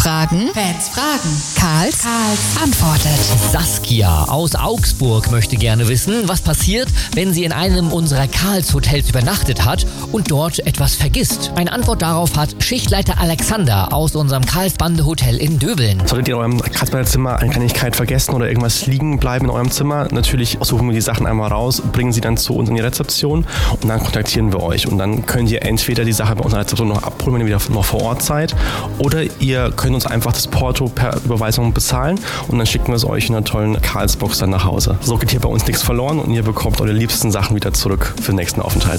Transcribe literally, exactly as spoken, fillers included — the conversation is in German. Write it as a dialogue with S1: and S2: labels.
S1: Fragen?
S2: Fans fragen.
S1: Karls,
S2: Karls
S1: antwortet.
S3: Saskia aus Augsburg möchte gerne wissen, was passiert, wenn sie in einem unserer Karls-Hotels übernachtet hat und dort etwas vergisst. Eine Antwort darauf hat Schichtleiter Alexander aus unserem Karls-Bande-Hotel in Döbeln.
S4: Solltet ihr in eurem Karls-Bande-Zimmer eine Kleinigkeit vergessen oder irgendwas liegen bleiben in eurem Zimmer, natürlich suchen wir die Sachen einmal raus, bringen sie dann zu uns in die Rezeption und dann kontaktieren wir euch. Und dann könnt ihr entweder die Sache bei unserer Rezeption noch abholen, wenn ihr wieder noch vor Ort seid, oder ihr könnt uns einfach das Porto per Überweisung bezahlen und dann schicken wir es euch in einer tollen Karls-Box dann nach Hause. So geht hier bei uns nichts verloren und ihr bekommt eure liebsten Sachen wieder zurück für den nächsten Aufenthalt.